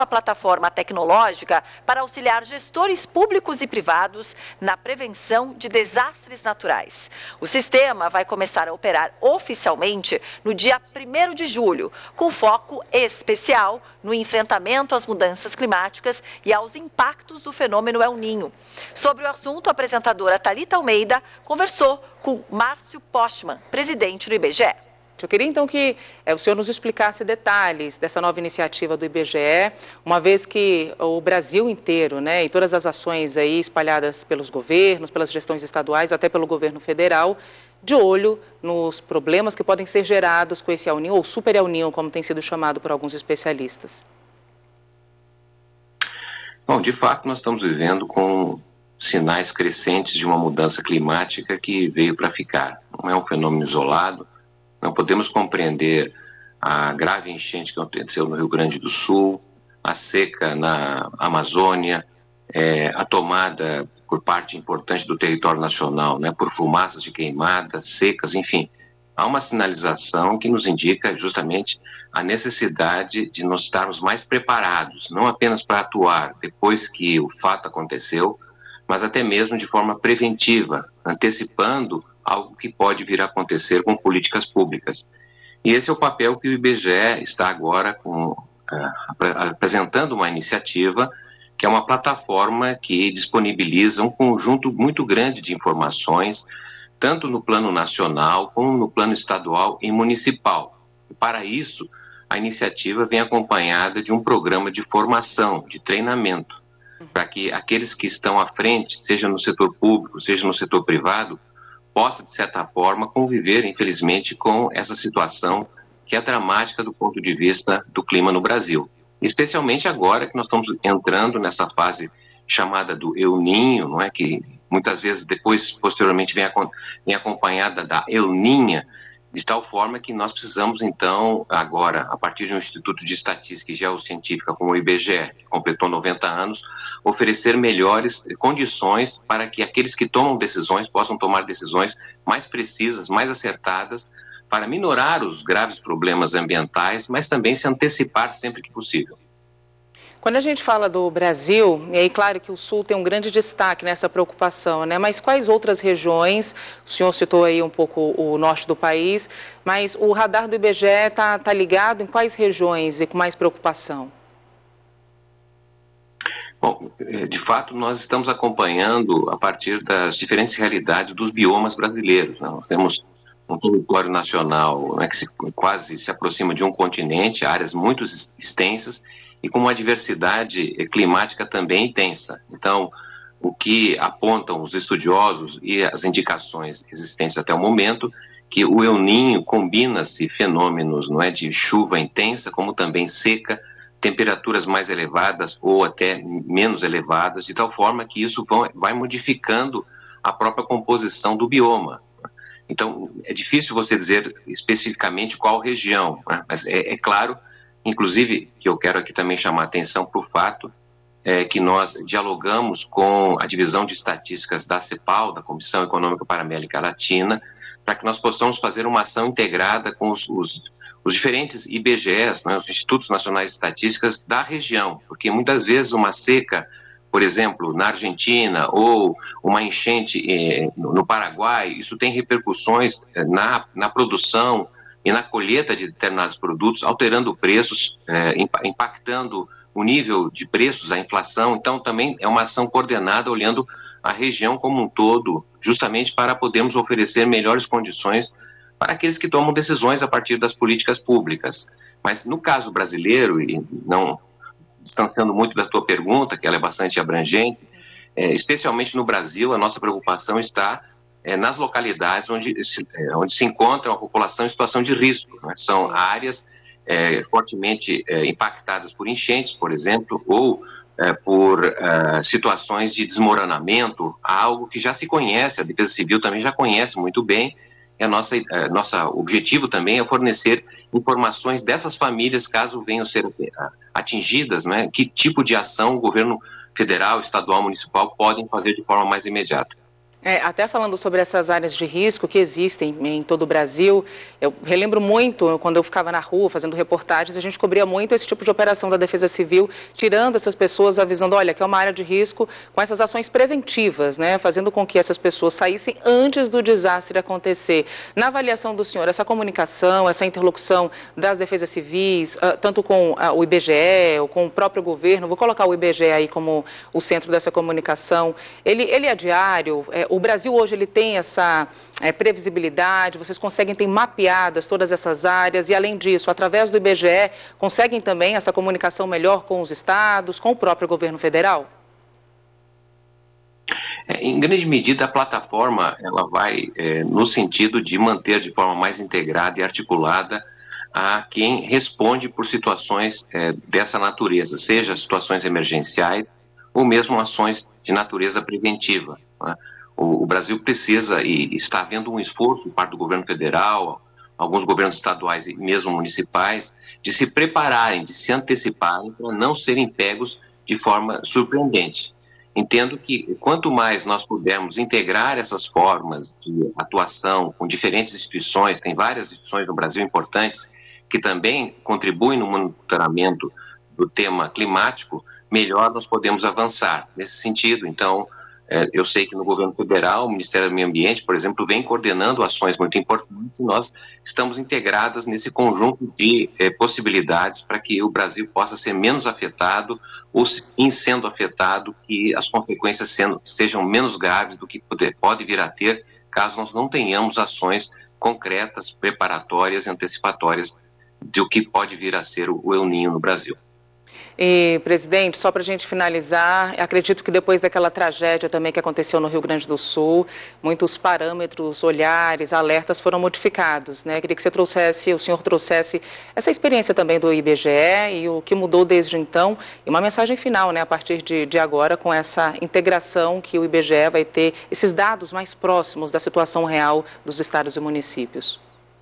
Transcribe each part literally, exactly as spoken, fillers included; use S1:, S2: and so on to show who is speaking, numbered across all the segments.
S1: uma plataforma tecnológica para auxiliar gestores públicos e privados na prevenção de desastres naturais. O sistema vai começar a operar oficialmente no dia primeiro de julho, com foco especial no enfrentamento às mudanças climáticas e aos impactos do fenômeno El Niño. Sobre o assunto, a apresentadora Thalita Almeida conversou com Márcio Postman, presidente do I B G E.
S2: Eu queria então que é, o senhor nos explicasse detalhes dessa nova iniciativa do I B G E, uma vez que o Brasil inteiro, né, e todas as ações aí espalhadas pelos governos, pelas gestões estaduais, até pelo governo federal, de olho nos problemas que podem ser gerados com esse El Niño, ou Super El Niño, como tem sido chamado por alguns especialistas.
S3: Bom, de fato nós estamos vivendo com sinais crescentes de uma mudança climática que veio para ficar. Não é um fenômeno isolado. Não podemos compreender a grave enchente que aconteceu no Rio Grande do Sul, a seca na Amazônia, é, a tomada por parte importante do território nacional, né, por fumaças de queimadas, secas, enfim. Há uma sinalização que nos indica justamente a necessidade de nós estarmos mais preparados, não apenas para atuar depois que o fato aconteceu, mas até mesmo de forma preventiva, antecipando algo que pode vir a acontecer com políticas públicas. E esse é o papel que o I B G E está agora com, uh, apresentando uma iniciativa que é uma plataforma que disponibiliza um conjunto muito grande de informações, tanto no plano nacional como no plano estadual e municipal. E para isso, a iniciativa vem acompanhada de um programa de formação, de treinamento, para que aqueles que estão à frente, seja no setor público, seja no setor privado, possa, de certa forma, conviver, infelizmente, com essa situação que é dramática do ponto de vista do clima no Brasil. Especialmente agora que nós estamos entrando nessa fase chamada do El Niño, não é? Que muitas vezes depois, posteriormente, vem, vem acompanhada da El Niña, de tal forma que nós precisamos, então, agora, a partir de um Instituto de Estatística e Geocientífica como o I B G E, que completou noventa anos, oferecer melhores condições para que aqueles que tomam decisões possam tomar decisões mais precisas, mais acertadas, para minorar os graves problemas ambientais, mas também se antecipar sempre que possível.
S2: Quando a gente fala do Brasil, e aí claro que o Sul tem um grande destaque nessa preocupação, né? Mas quais outras regiões, o senhor citou aí um pouco o norte do país, mas o radar do I B G E está tá ligado em quais regiões e com mais preocupação?
S3: Bom, de fato nós estamos acompanhando a partir das diferentes realidades dos biomas brasileiros, né? Nós temos um território nacional, né, que se, quase se aproxima de um continente, áreas muito extensas, e com uma diversidade climática também intensa. Então, o que apontam os estudiosos e as indicações existentes até o momento, que o El Niño combina-se fenômenos, não é, de chuva intensa, como também seca, temperaturas mais elevadas ou até menos elevadas, de tal forma que isso vai modificando a própria composição do bioma. Então, é difícil você dizer especificamente qual região, né? Mas é, é claro, inclusive, que eu quero aqui também chamar a atenção para o fato é, que nós dialogamos com a Divisão de Estatísticas da CEPAL, da Comissão Econômica para a América Latina, para que nós possamos fazer uma ação integrada com os, os, os diferentes I B G Es, né, os Institutos Nacionais de Estatísticas da região, porque muitas vezes uma seca, por exemplo, na Argentina, ou uma enchente eh, no Paraguai, isso tem repercussões eh, na, na produção e na colheita de determinados produtos, alterando preços, eh, impactando o nível de preços, a inflação. Então, também é uma ação coordenada, olhando a região como um todo, justamente para podermos oferecer melhores condições para aqueles que tomam decisões a partir das políticas públicas. Mas, no caso brasileiro, e não distanciando muito da tua pergunta, que ela é bastante abrangente, é, especialmente no Brasil, a nossa preocupação está é, nas localidades onde se, é, onde se encontra a população em situação de risco, né? São áreas é, fortemente é, impactadas por enchentes, por exemplo, ou é, por é, situações de desmoronamento, algo que já se conhece, a Defesa Civil também já conhece muito bem. E a nossa, a nossa objetivo também é fornecer informações dessas famílias, caso venham ser atingidas, né? Que tipo de ação o governo federal, estadual, municipal podem fazer de forma mais imediata.
S2: É, até falando sobre essas áreas de risco que existem em todo o Brasil, eu relembro muito quando eu ficava na rua fazendo reportagens, a gente cobria muito esse tipo de operação da Defesa Civil, tirando essas pessoas, avisando, olha, que é uma área de risco, com essas ações preventivas, né, fazendo com que essas pessoas saíssem antes do desastre acontecer. Na avaliação do senhor, essa comunicação, essa interlocução das defesas civis, uh, tanto com uh, o I B G E ou com o próprio governo, vou colocar o I B G E aí como o centro dessa comunicação, ele, ele é diário? É, O Brasil hoje ele tem essa é, previsibilidade, vocês conseguem ter mapeadas todas essas áreas e, além disso, através do I B G E, conseguem também essa comunicação melhor com os estados, com o próprio governo federal?
S3: É, em grande medida, a plataforma ela vai é, no sentido de manter de forma mais integrada e articulada a quem responde por situações é, dessa natureza, seja situações emergenciais ou mesmo ações de natureza preventiva, né? O Brasil precisa e está havendo um esforço por parte do governo federal, alguns governos estaduais e mesmo municipais, de se prepararem, de se anteciparem para não serem pegos de forma surpreendente. Entendo que quanto mais nós pudermos integrar essas formas de atuação com diferentes instituições, tem várias instituições no Brasil importantes que também contribuem no monitoramento do tema climático, melhor nós podemos avançar nesse sentido. Então, eu sei que no governo federal, o Ministério do Meio Ambiente, por exemplo, vem coordenando ações muito importantes e nós estamos integradas nesse conjunto de eh, possibilidades para que o Brasil possa ser menos afetado ou, em sendo afetado, que as consequências sendo, sejam menos graves do que poder, pode vir a ter caso nós não tenhamos ações concretas, preparatórias e antecipatórias do que pode vir a ser o El Niño no Brasil.
S2: E, presidente, só para a gente finalizar, acredito que depois daquela tragédia também que aconteceu no Rio Grande do Sul, muitos parâmetros, olhares, alertas foram modificados, né? Queria que você trouxesse, o senhor trouxesse essa experiência também do I B G E e o que mudou desde então, e uma mensagem final, né, a partir de, de agora, com essa integração que o I B G E vai ter, esses dados mais próximos da situação real dos estados e municípios.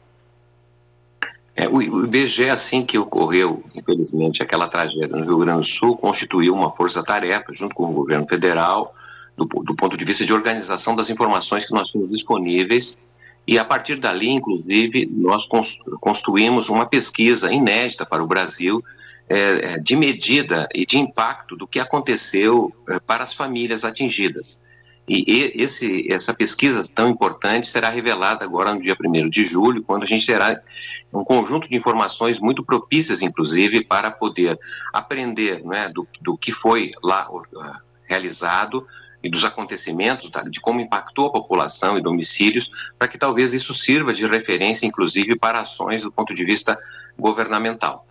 S3: É, o I B G E, assim que ocorreu, infelizmente, aquela tragédia no Rio Grande do Sul, constituiu uma força-tarefa, junto com o governo federal, do, do ponto de vista de organização das informações que nós tínhamos disponíveis, e a partir dali, inclusive, nós construímos uma pesquisa inédita para o Brasil, é, de medida e de impacto do que aconteceu é, para as famílias atingidas. E esse, essa pesquisa tão importante será revelada agora no dia primeiro de julho, quando a gente terá um conjunto de informações muito propícias, inclusive, para poder aprender, né, do, do que foi lá uh, realizado e dos acontecimentos, tá, de como impactou a população e domicílios, para que talvez isso sirva de referência, inclusive, para ações do ponto de vista governamental.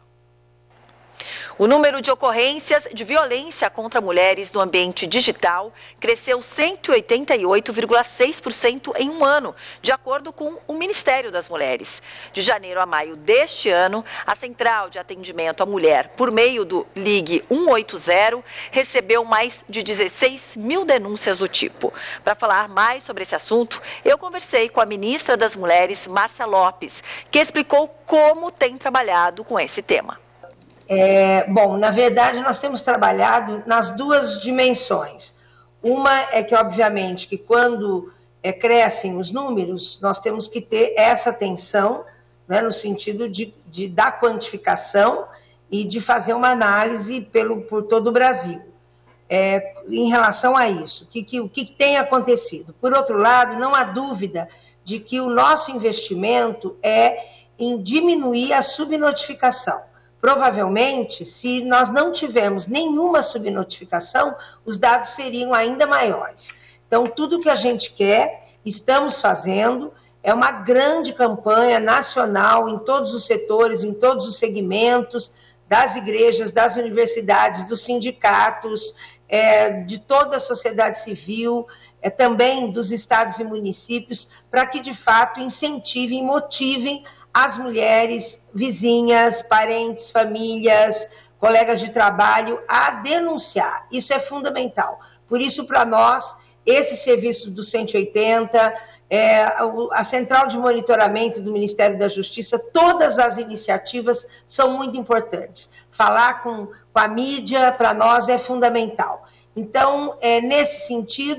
S1: O número de ocorrências de violência contra mulheres no ambiente digital cresceu cento e oitenta e oito vírgula seis por cento em um ano, de acordo com o Ministério das Mulheres. De janeiro a maio deste ano, a Central de Atendimento à Mulher, por meio do Ligue cento e oitenta, recebeu mais de dezesseis mil denúncias do tipo. Para falar mais sobre esse assunto, eu conversei com a ministra das Mulheres, Márcia Lopes, que explicou como tem trabalhado com esse tema.
S4: É, bom, na verdade, nós temos trabalhado nas duas dimensões. Uma é que, obviamente, que quando é, crescem os números, nós temos que ter essa atenção, né, no sentido de, de dar quantificação e de fazer uma análise pelo, por todo o Brasil. É, em relação a isso, o que, que, o que tem acontecido? Por outro lado, não há dúvida de que o nosso investimento é em diminuir a subnotificação. Provavelmente, se nós não tivermos nenhuma subnotificação, os dados seriam ainda maiores. Então, tudo que a gente quer, estamos fazendo, é uma grande campanha nacional em todos os setores, em todos os segmentos, das igrejas, das universidades, dos sindicatos, é, de toda a sociedade civil, é, também dos estados e municípios, para que, de fato, incentivem, motivem as mulheres, vizinhas, parentes, famílias, colegas de trabalho a denunciar. Isso é fundamental. Por isso, para nós, esse serviço do cento e oitenta, é, a Central de Monitoramento do Ministério da Justiça, todas as iniciativas são muito importantes. Falar com, com a mídia, para nós, é fundamental. Então, é, nesse sentido,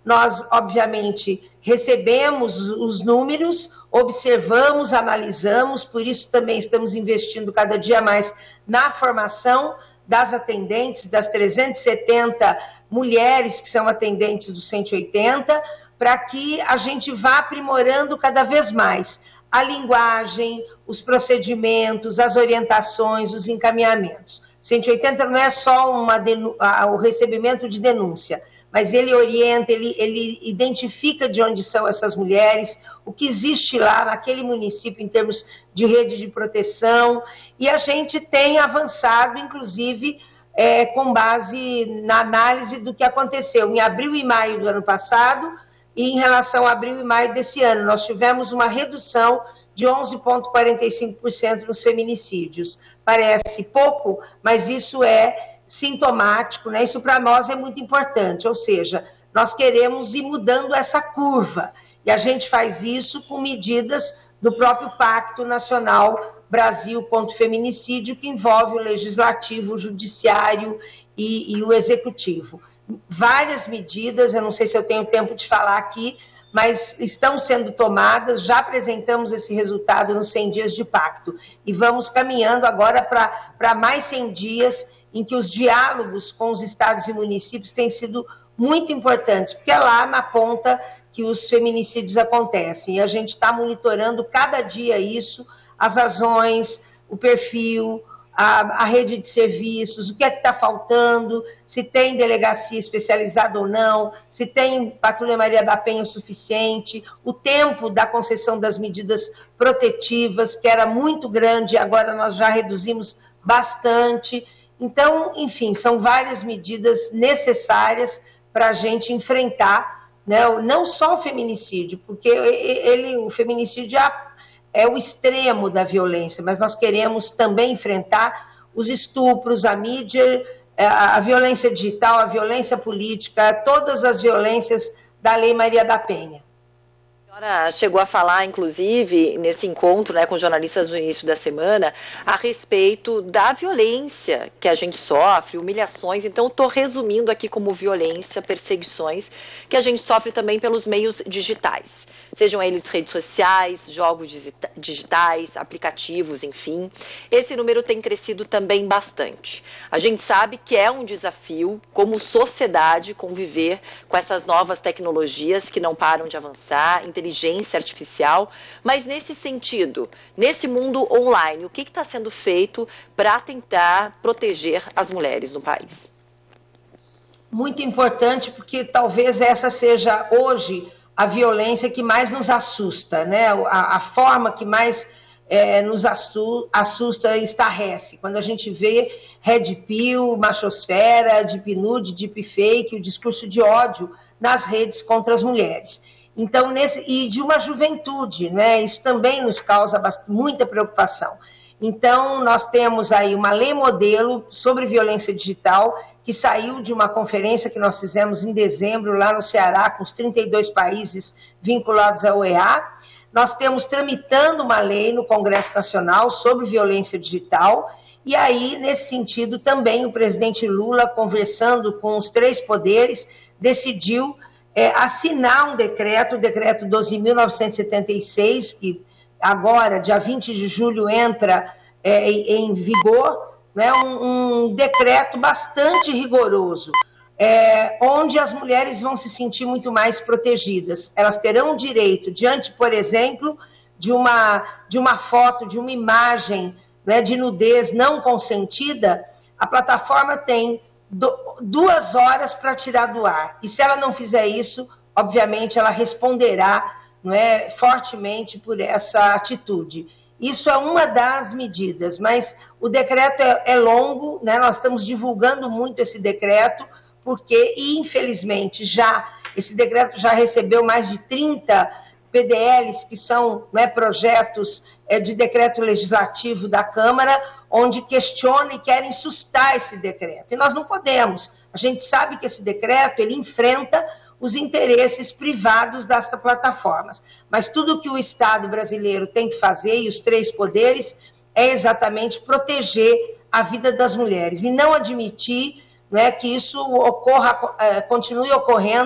S4: Nós, obviamente, recebemos os números, observamos, analisamos, por isso também estamos investindo cada dia mais na formação das atendentes, das trezentas e setenta mulheres que são atendentes do cento e oitenta, para que a gente vá aprimorando cada vez mais a linguagem, os procedimentos, as orientações, os encaminhamentos. cento e oitenta não é só uma o recebimento de denúncia, mas ele orienta, ele, ele identifica de onde são essas mulheres, o que existe lá naquele município em termos de rede de proteção, e a gente tem avançado, inclusive, é, com base na análise do que aconteceu em abril e maio do ano passado, e em relação a abril e maio desse ano. Nós tivemos uma redução de onze vírgula quarenta e cinco por cento nos feminicídios. Parece pouco, mas isso é sintomático, né? Isso para nós é muito importante, ou seja, nós queremos ir mudando essa curva, e a gente faz isso com medidas do próprio Pacto Nacional Brasil contra o Feminicídio, que envolve o Legislativo, o Judiciário e, e o Executivo. Várias medidas, eu não sei se eu tenho tempo de falar aqui, mas estão sendo tomadas, já apresentamos esse resultado nos cem dias de pacto, e vamos caminhando agora para mais cem dias, em que os diálogos com os estados e municípios têm sido muito importantes, porque é lá na ponta que os feminicídios acontecem, e a gente está monitorando cada dia isso, as ações, o perfil, a, a rede de serviços, o que é que está faltando, se tem delegacia especializada ou não, se tem Patrulha Maria da Penha o suficiente, o tempo da concessão das medidas protetivas, que era muito grande, agora nós já reduzimos bastante. Então, enfim, são várias medidas necessárias para a gente enfrentar, né, não só o feminicídio, porque ele, o feminicídio é o extremo da violência, mas nós queremos também enfrentar os estupros, a mídia, a violência digital, a violência política, todas as violências da Lei Maria da Penha.
S1: A senhora chegou a falar, inclusive, nesse encontro, né, com jornalistas no início da semana, a respeito da violência que a gente sofre, humilhações. Então, estou resumindo aqui como violência, perseguições, que a gente sofre também pelos meios digitais. Sejam eles redes sociais, jogos digitais, aplicativos, enfim. Esse número tem crescido também bastante. A gente sabe que é um desafio, como sociedade, conviver com essas novas tecnologias que não param de avançar, inteligência artificial, mas nesse sentido, nesse mundo online, o que está sendo feito para tentar proteger as mulheres no país?
S4: Muito importante, porque talvez essa seja hoje a violência que mais nos assusta, né? A, a forma que mais é, nos assusta e estarrece. Quando a gente vê Red Pill, machosfera, Deep Nude, Deep Fake, o discurso de ódio nas redes contra as mulheres. Então, nesse, e de uma juventude, né? Isso também nos causa bastante, muita preocupação. Então, nós temos aí uma lei modelo sobre violência digital, que saiu de uma conferência que nós fizemos em dezembro, lá no Ceará, com os trinta e dois países vinculados à O E A. Nós temos tramitando uma lei no Congresso Nacional sobre violência digital, e aí, nesse sentido, também o presidente Lula, conversando com os três poderes, decidiu é, assinar um decreto, o decreto doze mil novecentos e setenta e seis, que agora, dia vinte de julho, entra é, em vigor, né, um, um decreto bastante rigoroso, é, onde as mulheres vão se sentir muito mais protegidas. Elas terão direito, diante, por exemplo, de uma, de uma foto, de uma imagem, né, de nudez não consentida, a plataforma tem do, duas horas para tirar do ar. E se ela não fizer isso, obviamente ela responderá, não é, fortemente por essa atitude. Isso é uma das medidas, mas o decreto é, é longo, né? Nós estamos divulgando muito esse decreto, porque, infelizmente, já esse decreto já recebeu mais de trinta P D Ls, que são, né, projetos é, de decreto legislativo da Câmara, onde questionam e querem sustar esse decreto. E nós não podemos. A gente sabe que esse decreto ele enfrenta os interesses privados dessas plataformas. Mas tudo que o Estado brasileiro tem que fazer, e os três poderes, é exatamente proteger a vida das mulheres e não admitir, né, que isso ocorra, continue ocorrendo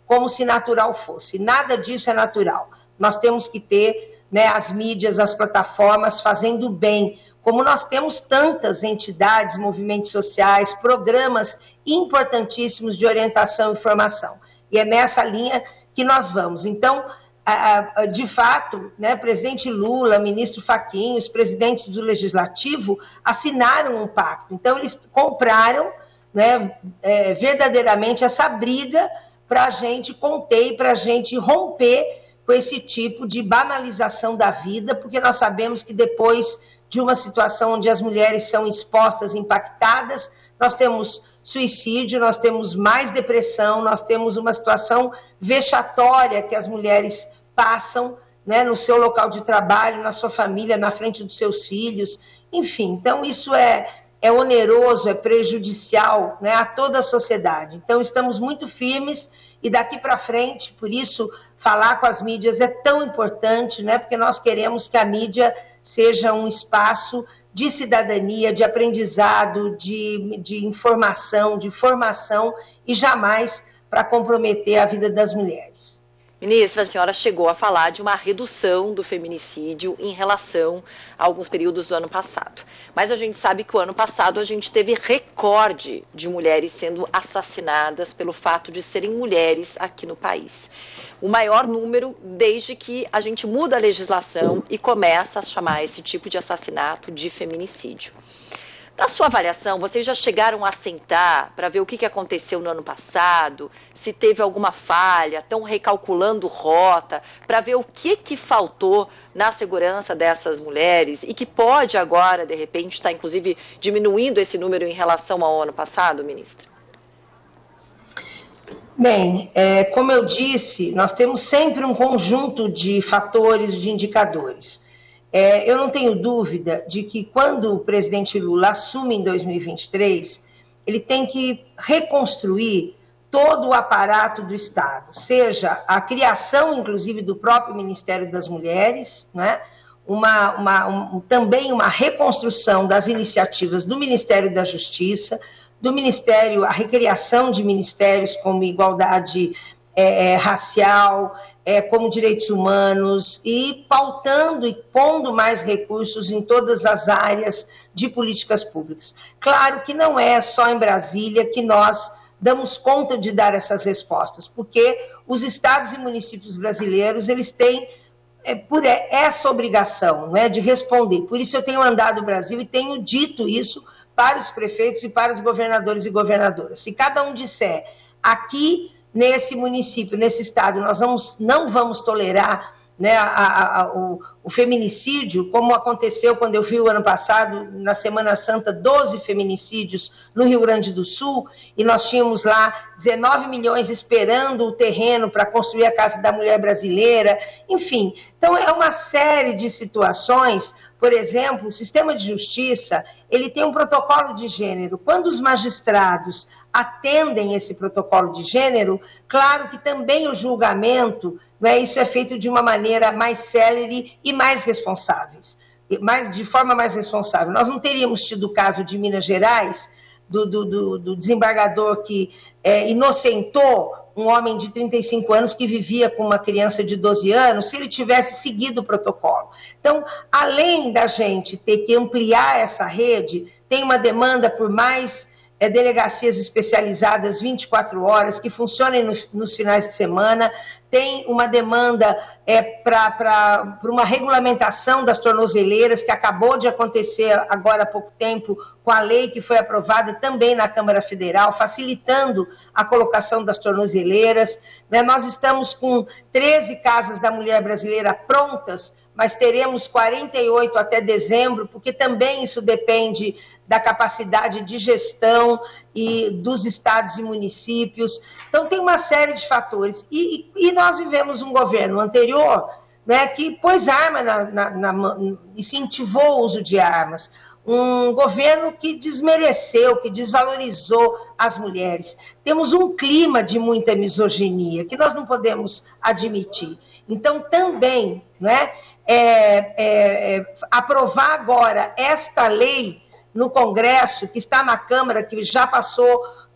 S4: como se natural fosse. Nada disso é natural. Nós temos que ter, né, as mídias, as plataformas fazendo bem, como nós temos tantas entidades, movimentos sociais, programas importantíssimos de orientação e formação. E é nessa linha que nós vamos. Então, de fato, né, presidente Lula, ministro Fachin, os presidentes do Legislativo assinaram um pacto. Então, eles compraram, né, é, verdadeiramente essa briga para a gente conter e para a gente romper com esse tipo de banalização da vida, porque nós sabemos que depois de uma situação onde as mulheres são expostas, impactadas, nós temos suicídio, nós temos mais depressão, nós temos uma situação vexatória que as mulheres passam, né, no seu local de trabalho, na sua família, na frente dos seus filhos, enfim. Então isso é, é oneroso, é prejudicial, né, a toda a sociedade. Então estamos muito firmes e daqui para frente, por isso falar com as mídias é tão importante, né, porque nós queremos que a mídia seja um espaço de cidadania, de aprendizado, de, de informação, de formação e jamais para comprometer a vida das mulheres.
S1: Ministra, a senhora chegou a falar de uma redução do feminicídio em relação a alguns períodos do ano passado. Mas a gente sabe que o ano passado a gente teve recorde de mulheres sendo assassinadas pelo fato de serem mulheres aqui no país. O maior número desde que a gente muda a legislação e começa a chamar esse tipo de assassinato de feminicídio. Na sua avaliação, vocês já chegaram a sentar para ver o que que aconteceu no ano passado, se teve alguma falha, estão recalculando rota, para ver o que que faltou na segurança dessas mulheres e que pode agora, de repente, estar inclusive diminuindo esse número em relação ao ano passado, ministra?
S4: Bem, é, como eu disse, nós temos sempre um conjunto de fatores, de indicadores. É, eu não tenho dúvida de que quando o presidente Lula assume em dois mil e vinte e três, ele tem que reconstruir todo o aparato do Estado, seja a criação, inclusive, do próprio Ministério das Mulheres, né? uma, uma, um, também uma reconstrução das iniciativas do Ministério da Justiça, do Ministério, a recriação de ministérios como igualdade é, racial, é, como direitos humanos, e pautando e pondo mais recursos em todas as áreas de políticas públicas. Claro que não é só em Brasília que nós damos conta de dar essas respostas, porque os estados e municípios brasileiros, eles têm é, por essa obrigação, não é, de responder. Por isso eu tenho andado no Brasil e tenho dito isso para os prefeitos e para os governadores e governadoras. Se cada um disser, aqui nesse município, nesse estado, nós vamos, não vamos tolerar, né, a, a, a, o, o feminicídio, como aconteceu quando eu vi o ano passado, na Semana Santa, doze feminicídios no Rio Grande do Sul, e nós tínhamos lá dezenove milhões esperando o terreno para construir a Casa da Mulher Brasileira, enfim. Então é uma série de situações. Por exemplo, o sistema de justiça, ele tem um protocolo de gênero. Quando os magistrados atendem esse protocolo de gênero, claro que também o julgamento, né, isso é feito de uma maneira mais célere e mais responsáveis, mais, de forma mais responsável. Nós não teríamos tido o caso de Minas Gerais, do, do, do, do desembargador que é, inocentou um homem de trinta e cinco anos que vivia com uma criança de doze anos, se ele tivesse seguido o protocolo. Então, além da gente ter que ampliar essa rede, tem uma demanda por mais é, delegacias especializadas vinte e quatro horas, que funcionem nos, nos finais de semana, tem uma demanda é, para uma regulamentação das tornozeleiras, que acabou de acontecer agora há pouco tempo, com a lei que foi aprovada também na Câmara Federal, facilitando a colocação das tornozeleiras. Né? Nós estamos com treze casas da mulher brasileira prontas, mas teremos quarenta e oito até dezembro, porque também isso depende da capacidade de gestão e dos estados e municípios. Então, tem uma série de fatores. E, e nós vivemos um governo anterior, né, que pôs arma na, na, na, incentivou o uso de armas. Um governo que desmereceu, que desvalorizou as mulheres. Temos um clima de muita misoginia, que nós não podemos admitir. Então, também, né, é, é, é, aprovar agora esta lei no Congresso, que está na Câmara, que já passou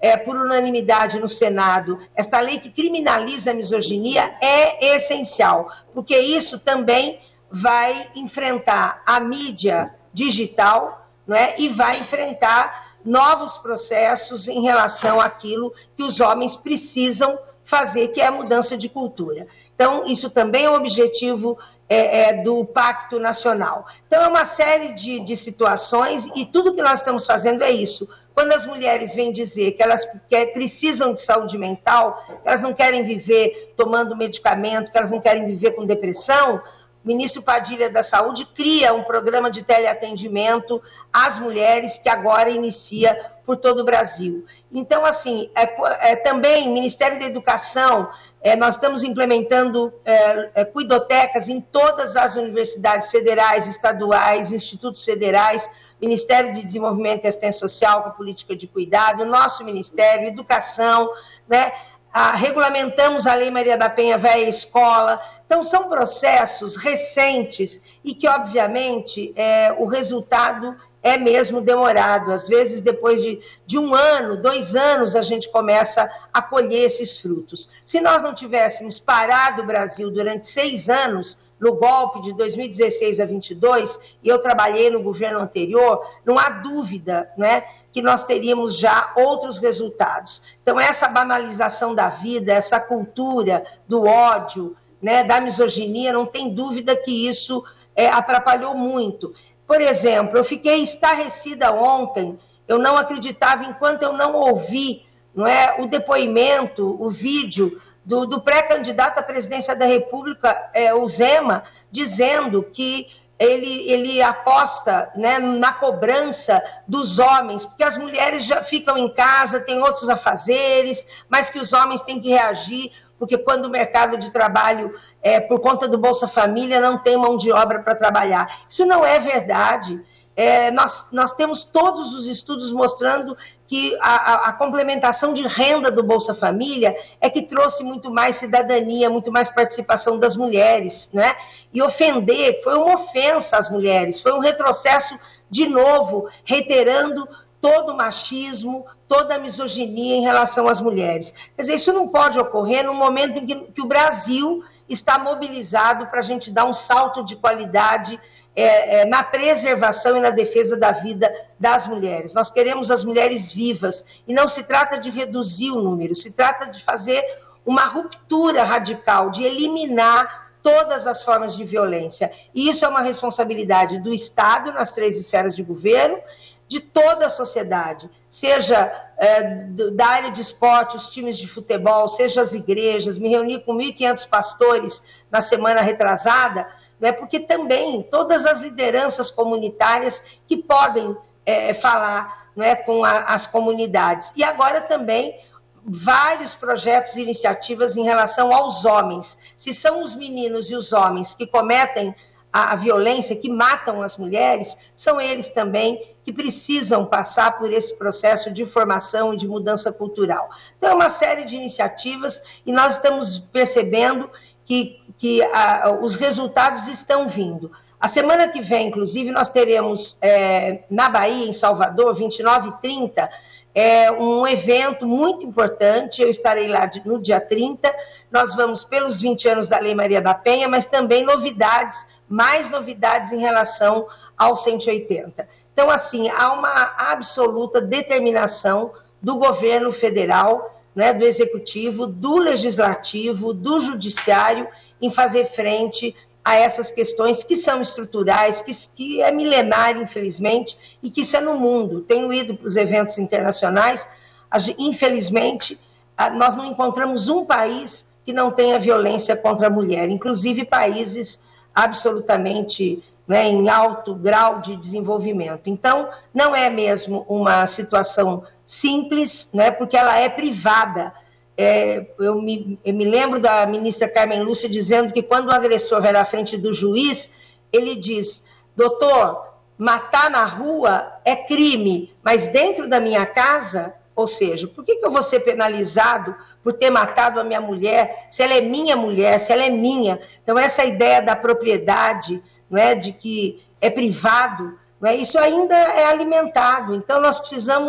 S4: é, por unanimidade no Senado, esta lei que criminaliza a misoginia é essencial, porque isso também vai enfrentar a mídia digital, não é? E vai enfrentar novos processos em relação àquilo que os homens precisam fazer, que é a mudança de cultura. Então, isso também é um objetivo é, é, do Pacto Nacional. Então, é uma série de, de situações e tudo que nós estamos fazendo é isso. Quando as mulheres vêm dizer que elas que precisam de saúde mental, que elas não querem viver tomando medicamento, que elas não querem viver com depressão, o ministro Padilha da Saúde cria um programa de teleatendimento às mulheres que agora inicia por todo o Brasil. Então, assim, é, é, também Ministério da Educação, é, nós estamos implementando é, é, cuidotecas em todas as universidades federais, estaduais, institutos federais, Ministério de Desenvolvimento e Assistência Social com a política de cuidado, nosso Ministério, Educação, né? Ah, regulamentamos a Lei Maria da Penha Véia Escola. Então, são processos recentes e que, obviamente, é, o resultado é mesmo demorado. Às vezes, depois de, de um ano, dois anos, a gente começa a colher esses frutos. Se nós não tivéssemos parado o Brasil durante seis anos, no golpe de dois mil e dezesseis a vinte e dois, e eu trabalhei no governo anterior, não há dúvida, né, que nós teríamos já outros resultados. Então, essa banalização da vida, essa cultura do ódio, né, da misoginia, não tem dúvida que isso é, atrapalhou muito. Por exemplo, eu fiquei estarrecida ontem, eu não acreditava enquanto eu não ouvi, não é, o depoimento, o vídeo do, do pré-candidato à presidência da República, é, o Zema, dizendo que Ele, ele aposta, né, na cobrança dos homens, porque as mulheres já ficam em casa, têm outros afazeres, mas que os homens têm que reagir, porque quando o mercado de trabalho, é, por conta do Bolsa Família, não tem mão de obra para trabalhar. Isso não é verdade. É, nós, nós temos todos os estudos mostrando que a, a, a complementação de renda do Bolsa Família é que trouxe muito mais cidadania, muito mais participação das mulheres, né? E ofender foi uma ofensa às mulheres, foi um retrocesso de novo, reiterando todo o machismo, toda a misoginia em relação às mulheres. Quer dizer, isso não pode ocorrer no momento em que, que o Brasil está mobilizado para a gente dar um salto de qualidade É, é, na preservação e na defesa da vida das mulheres. Nós queremos as mulheres vivas e não se trata de reduzir o número, se trata de fazer uma ruptura radical, de eliminar todas as formas de violência. E isso é uma responsabilidade do Estado nas três esferas de governo, de toda a sociedade, seja é, da área de esporte, os times de futebol, seja as igrejas. Me reuni com mil e quinhentos pastores na semana retrasada, né, porque também todas as lideranças comunitárias que podem é, falar, né, com a, as comunidades. E agora também vários projetos e iniciativas em relação aos homens. Se são os meninos e os homens que cometem a, a violência, que matam as mulheres, são eles também que precisam passar por esse processo de formação e de mudança cultural. Então, é uma série de iniciativas e nós estamos percebendo que, que a, os resultados estão vindo. A semana que vem, inclusive, nós teremos é, na Bahia, em Salvador, vinte e nove e trinta, é, um evento muito importante. Eu estarei lá de, no dia trinta, nós vamos pelos vinte anos da Lei Maria da Penha, mas também novidades, mais novidades em relação ao cento e oitenta. Então, assim, há uma absoluta determinação do governo federal, né, do executivo, do legislativo, do judiciário, em fazer frente a essas questões que são estruturais, que, que é milenar, infelizmente, e que isso é no mundo. Tenho ido para os eventos internacionais, infelizmente, nós não encontramos um país que não tenha violência contra a mulher, inclusive países absolutamente, né, em alto grau de desenvolvimento. Então, não é mesmo uma situação simples, né, porque ela é privada. É, eu, me, eu me lembro da ministra Carmen Lúcia dizendo que quando o agressor vai na frente do juiz, ele diz: doutor, matar na rua é crime, mas dentro da minha casa, ou seja, por que, que eu vou ser penalizado por ter matado a minha mulher, se ela é minha mulher, se ela é minha? Então, essa ideia da propriedade, não é, de que é privado, não é, isso ainda é alimentado. Então, nós precisamos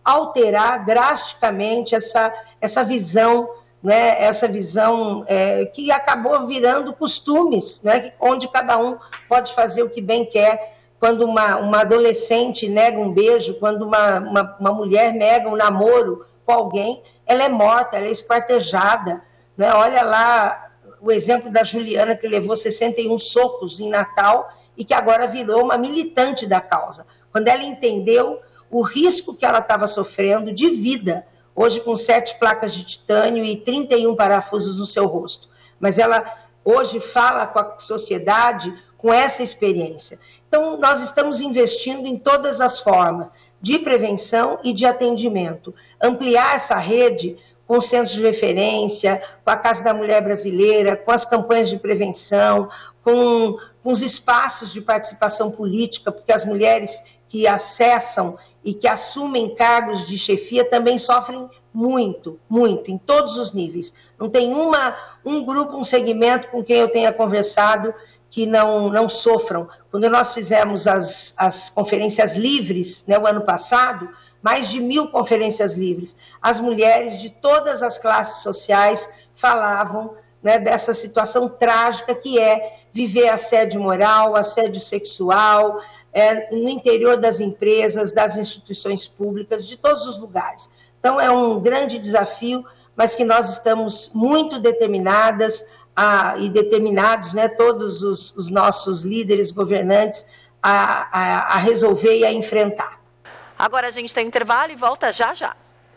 S4: alterar drasticamente essa, essa visão, né, essa visão é, que acabou virando costumes, né, onde cada um pode fazer o que bem quer. Quando uma, uma adolescente nega um beijo, quando uma, uma, uma mulher nega um namoro com alguém, ela é morta, ela é esquartejada. Né? Olha lá o exemplo da Juliana, que levou sessenta e um socos em Natal e que agora virou uma militante da causa. Quando ela entendeu o risco que ela estava sofrendo de vida, hoje com sete placas de titânio e trinta e um parafusos no seu rosto. Mas ela hoje fala com a sociedade com essa experiência. Então, nós estamos investindo em todas as formas de prevenção e de atendimento. Ampliar essa rede com centros de referência, com a Casa da Mulher Brasileira, com as campanhas de prevenção, com, com os espaços de participação política, porque as mulheres que acessam e que assumem cargos de chefia também sofrem muito, muito, em todos os níveis. Não tem uma, um grupo, um segmento com quem eu tenha conversado que não, não sofram. Quando nós fizemos as, as conferências livres, né, o ano passado, mais de mil conferências livres, as mulheres de todas as classes sociais falavam, né, dessa situação trágica que é viver assédio moral, assédio sexual, é, no interior das empresas, das instituições públicas, de todos os lugares. Então é um grande desafio, mas que nós estamos muito determinadas a, e determinados, né, todos os, os nossos líderes governantes a, a, a resolver e a enfrentar.
S1: Agora a gente tem intervalo e volta já já.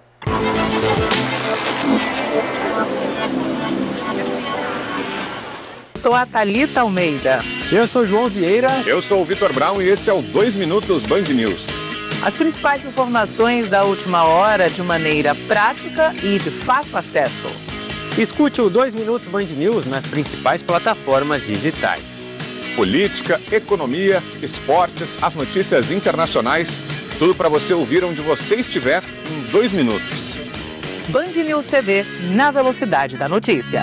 S2: Sou a Thalita Almeida.
S5: Eu sou João Vieira.
S6: Eu sou o Vitor Brown e esse é o dois Minutos Band News.
S2: As principais informações da última hora de maneira prática e de fácil acesso.
S5: Escute o dois Minutos Band News nas principais plataformas digitais.
S6: Política, economia, esportes, as notícias internacionais, tudo para você ouvir onde você estiver em dois minutos.
S2: Band News T V, na velocidade da notícia.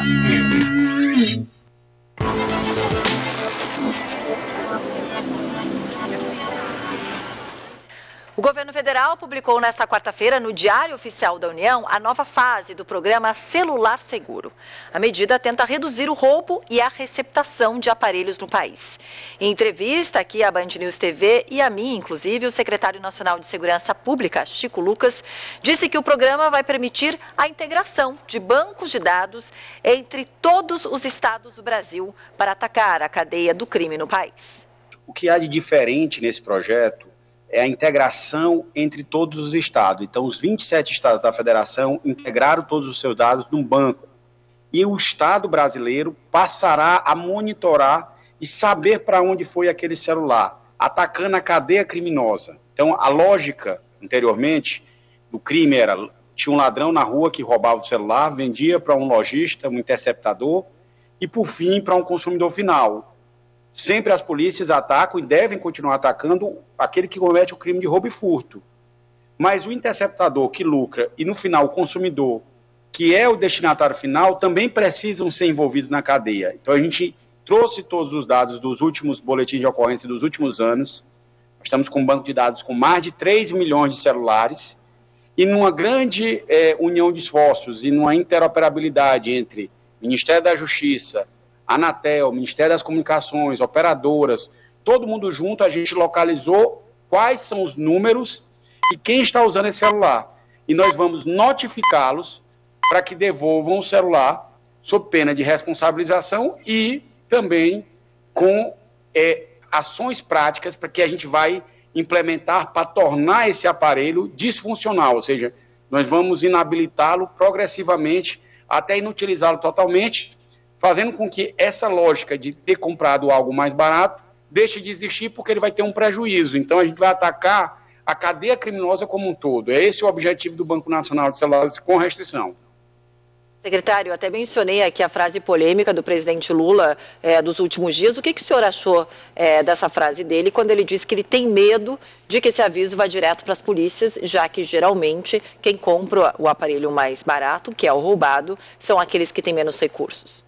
S1: O governo federal publicou nesta quarta-feira, no Diário Oficial da União, a nova fase do programa Celular Seguro. A medida tenta reduzir o roubo e a receptação de aparelhos no país. Em entrevista aqui à Band News T V e a mim, inclusive, o secretário nacional de Segurança Pública, Chico Lucas, disse que o programa vai permitir a integração de bancos de dados entre todos os estados do Brasil para atacar a cadeia do crime no país.
S7: O que há de diferente nesse projeto é a integração entre todos os estados. Então, os vinte e sete estados da federação integraram todos os seus dados num banco. E o Estado brasileiro passará a monitorar e saber para onde foi aquele celular, atacando a cadeia criminosa. Então, a lógica, anteriormente, do crime era, tinha um ladrão na rua que roubava o celular, vendia para um lojista, um interceptador, e, por fim, para um consumidor final. Sempre as polícias atacam e devem continuar atacando aquele que comete o crime de roubo e furto. Mas o interceptador que lucra e, no final, o consumidor, que é o destinatário final, também precisam ser envolvidos na cadeia. Então, a gente trouxe todos os dados dos últimos boletins de ocorrência dos últimos anos. Nós estamos com um banco de dados com mais de três milhões de celulares e numa grande é, união de esforços e numa interoperabilidade entre Ministério da Justiça, Anatel, Ministério das Comunicações, operadoras, todo mundo junto, a gente localizou quais são os números e quem está usando esse celular. E nós vamos notificá-los para que devolvam o celular sob pena de responsabilização e também com é, ações práticas para que a gente vai implementar para tornar esse aparelho disfuncional, ou seja, nós vamos inabilitá-lo progressivamente até inutilizá-lo totalmente, fazendo com que essa lógica de ter comprado algo mais barato deixe de existir porque ele vai ter um prejuízo. Então a gente vai atacar a cadeia criminosa como um todo. É esse o objetivo do Banco Nacional de Celulares com restrição.
S1: Secretário, eu até mencionei aqui a frase polêmica do presidente Lula é, dos últimos dias. O que, que o senhor achou é, dessa frase dele quando ele disse que ele tem medo de que esse aviso vá direto para as polícias, já que geralmente quem compra o aparelho mais barato, que é o roubado, são aqueles que têm menos recursos?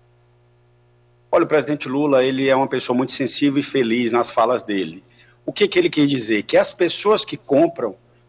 S7: Olha, o presidente Lula, ele é uma pessoa muito sensível e feliz nas falas dele. O que, que ele quer dizer? Que as pessoas que compram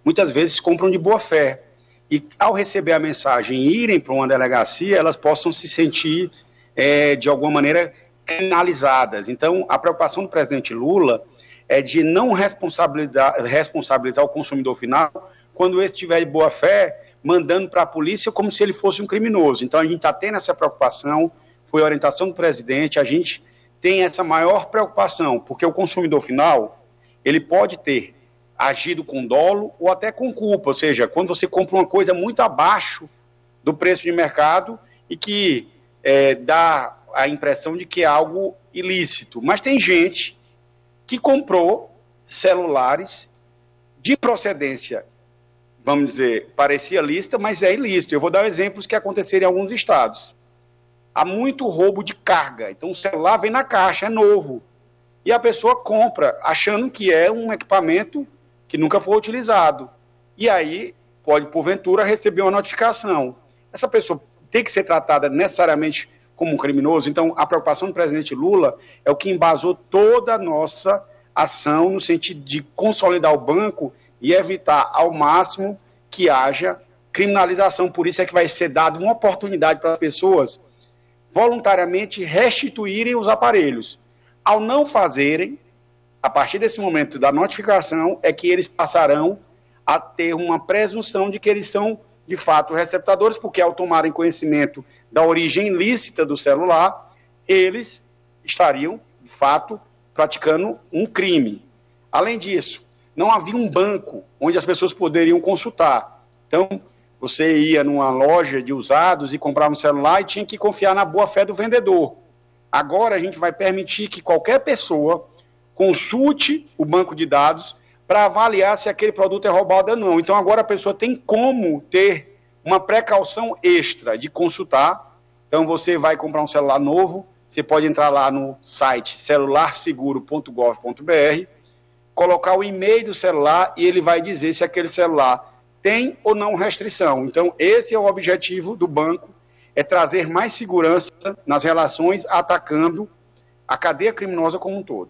S7: muitas vezes compram de boa fé. E ao receber a mensagem e irem para uma delegacia, elas possam se sentir, é, de alguma maneira, criminalizadas. Então, a preocupação do presidente Lula é de não responsabilizar, responsabilizar o consumidor final quando esse estiver de boa fé, mandando para a polícia como se ele fosse um criminoso. Então, a gente está tendo essa preocupação, foi a orientação do presidente, a gente tem essa maior preocupação, porque o consumidor final, ele pode ter agido com dolo ou até com culpa, ou seja, quando você compra uma coisa muito abaixo do preço de mercado e que é, dá a impressão de que é algo ilícito. Mas tem gente que comprou celulares de procedência, vamos dizer, parecia lícita, mas é ilícito. Eu vou dar exemplos que aconteceram em alguns estados. Há muito roubo de carga, então o celular vem na caixa, é novo, e a pessoa compra, achando que é um equipamento que nunca foi utilizado. E aí pode, porventura, receber uma notificação. Essa pessoa tem que ser tratada necessariamente como um criminoso. Então, a preocupação do presidente Lula é o que embasou toda a nossa ação no sentido de consolidar o banco e evitar ao máximo que haja criminalização. Por isso é que vai ser dada uma oportunidade para as pessoas voluntariamente restituírem os aparelhos. Ao não fazerem, a partir desse momento da notificação, é que eles passarão a ter uma presunção de que eles são, de fato, receptadores, porque ao tomarem conhecimento da origem ilícita do celular, eles estariam, de fato, praticando um crime. Além disso, não havia um banco onde as pessoas poderiam consultar. Então, você ia numa loja de usados e comprava um celular e tinha que confiar na boa-fé do vendedor. Agora a gente vai permitir que qualquer pessoa consulte o banco de dados para avaliar se aquele produto é roubado ou não. Então agora a pessoa tem como ter uma precaução extra de consultar. Então você vai comprar um celular novo, você pode entrar lá no site celular seguro ponto gov ponto br, colocar o e-mail do celular e ele vai dizer se aquele celular tem ou não restrição. Então esse é o objetivo do banco, é trazer mais segurança nas relações, atacando a cadeia criminosa como um todo.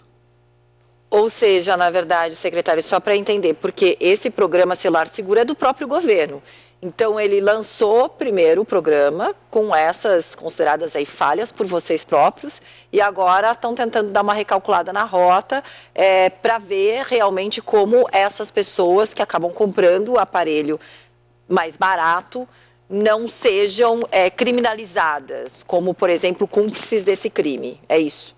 S1: Ou seja, na verdade, secretário, só para entender, porque esse programa Celular Seguro é do próprio governo. Então, ele lançou primeiro o programa com essas consideradas aí falhas por vocês próprios e agora estão tentando dar uma recalculada na rota é, para ver realmente como essas pessoas que acabam comprando o aparelho mais barato não sejam é, criminalizadas, como, por exemplo, cúmplices desse crime. É isso?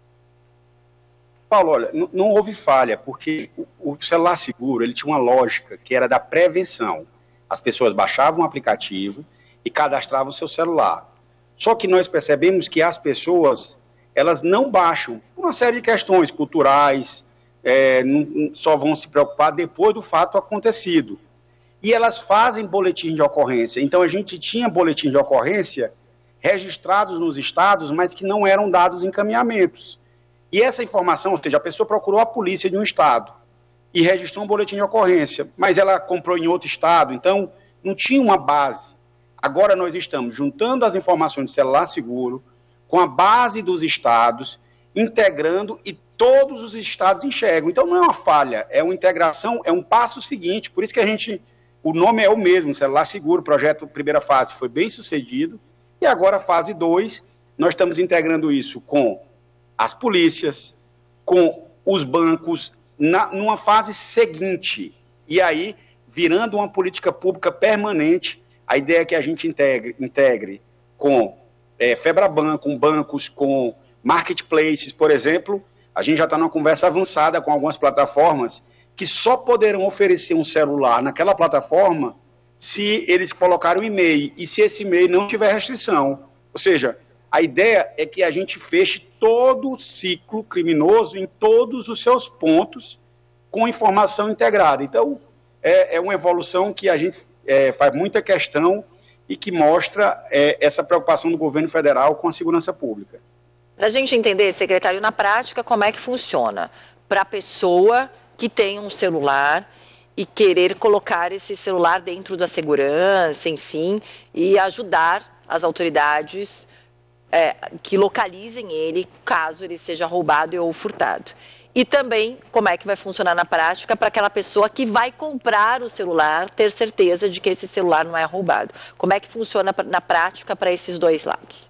S7: Paulo, olha, não, não houve falha, porque o, o celular seguro ele tinha uma lógica que era da prevenção. As pessoas baixavam o aplicativo e cadastravam o seu celular. Só que nós percebemos que as pessoas, elas não baixam por uma série de questões culturais, é, não, só vão se preocupar depois do fato acontecido. E elas fazem boletim de ocorrência. Então a gente tinha boletim de ocorrência registrados nos estados, mas que não eram dados encaminhamentos. E essa informação, ou seja, a pessoa procurou a polícia de um estado e registrou um boletim de ocorrência, mas ela comprou em outro estado, então não tinha uma base. Agora nós estamos juntando as informações do celular seguro com a base dos estados, integrando e todos os estados enxergam. Então não é uma falha, é uma integração, é um passo seguinte, por isso que a gente, o nome é o mesmo, celular seguro, projeto primeira fase foi bem sucedido, e agora a fase dois, nós estamos integrando isso com as polícias, com os bancos, na, numa fase seguinte, e aí virando uma política pública permanente. A ideia é que a gente integre, integre com é, Febraban, com bancos, com marketplaces, por exemplo. A gente já está numa conversa avançada com algumas plataformas que só poderão oferecer um celular naquela plataforma se eles colocarem um e-mail, e se esse e-mail não tiver restrição. Ou seja, a ideia é que a gente feche todo o ciclo criminoso em todos os seus pontos com informação integrada. Então, é, é uma evolução que a gente é, faz muita questão e que mostra é, essa preocupação do governo federal com a segurança pública.
S1: Para a gente entender, secretário, na prática, como é que funciona para a pessoa que tem um celular e querer colocar esse celular dentro da segurança, enfim, e ajudar as autoridades É, que localizem ele caso ele seja roubado ou furtado. E também como é que vai funcionar na prática para aquela pessoa que vai comprar o celular ter certeza de que esse celular não é roubado. Como é que funciona na prática para esses dois lados?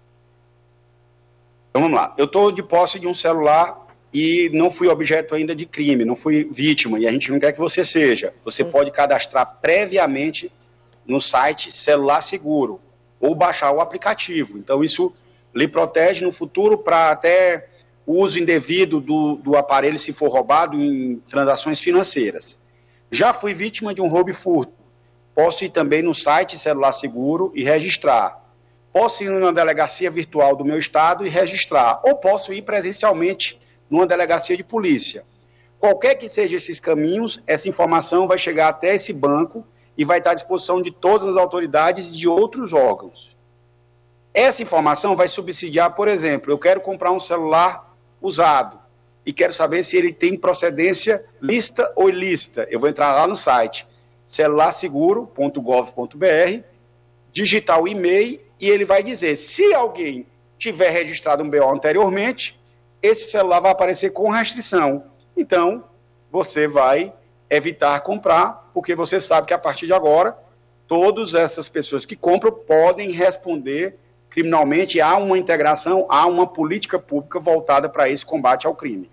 S7: Então vamos lá, eu estou de posse de um celular e não fui objeto ainda de crime, não fui vítima, e a gente não quer que você seja. Você hum. pode cadastrar previamente no site Celular Seguro ou baixar o aplicativo. Então isso lhe protege no futuro para até o uso indevido do, do aparelho se for roubado em transações financeiras. Já fui vítima de um roubo e furto. Posso ir também no site Celular Seguro e registrar. Posso ir numa delegacia virtual do meu estado e registrar. Ou posso ir presencialmente numa delegacia de polícia. Qualquer que sejam esses caminhos, essa informação vai chegar até esse banco e vai estar à disposição de todas as autoridades e de outros órgãos. Essa informação vai subsidiar, por exemplo, eu quero comprar um celular usado e quero saber se ele tem procedência lícita ou ilícita. Eu vou entrar lá no site celular seguro ponto gov ponto br, digitar o e-mail e ele vai dizer, se alguém tiver registrado um B O anteriormente, esse celular vai aparecer com restrição. Então, você vai evitar comprar, porque você sabe que a partir de agora, todas essas pessoas que compram podem responder criminalmente, há uma integração, há uma política pública voltada para esse combate ao crime.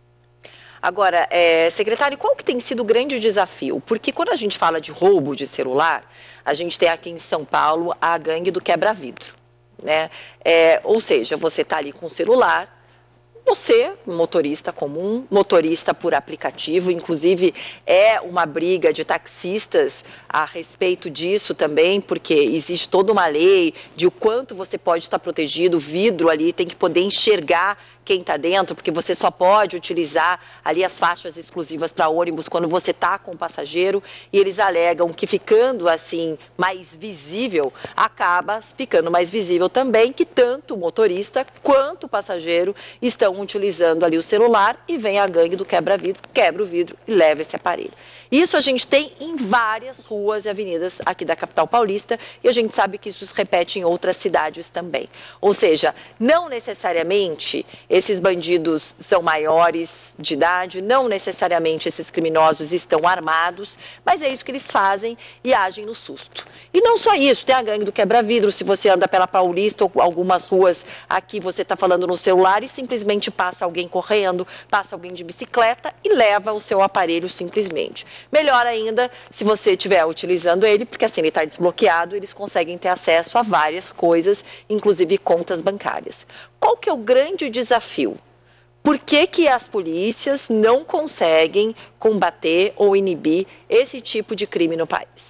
S1: Agora, é, secretário, qual que tem sido o grande desafio? Porque quando a gente fala de roubo de celular, a gente tem aqui em São Paulo a gangue do quebra-vidro, né? É, ou seja, você está ali com o celular, você, motorista comum, motorista por aplicativo, inclusive é uma briga de taxistas a respeito disso também, porque existe toda uma lei de o quanto você pode estar protegido, o vidro ali tem que poder enxergar quem está dentro, porque você só pode utilizar ali as faixas exclusivas para ônibus quando você está com o passageiro, e eles alegam que ficando assim mais visível, acaba ficando mais visível também que tanto o motorista quanto o passageiro estão utilizando ali o celular e vem a gangue do quebra-vidro, quebra o vidro e leva esse aparelho. Isso a gente tem em várias ruas e avenidas aqui da capital paulista e a gente sabe que isso se repete em outras cidades também. Ou seja, não necessariamente esses bandidos são maiores de idade, não necessariamente esses criminosos estão armados, mas é isso que eles fazem e agem no susto. E não só isso, tem a gangue do quebra-vidro, se você anda pela Paulista ou algumas ruas aqui, você está falando no celular e simplesmente passa alguém correndo, passa alguém de bicicleta e leva o seu aparelho simplesmente. Melhor ainda se você estiver utilizando ele, porque assim ele está desbloqueado, eles conseguem ter acesso a várias coisas, inclusive contas bancárias. Qual que é o grande desafio? Por que que as polícias não conseguem combater ou inibir esse tipo de crime no país?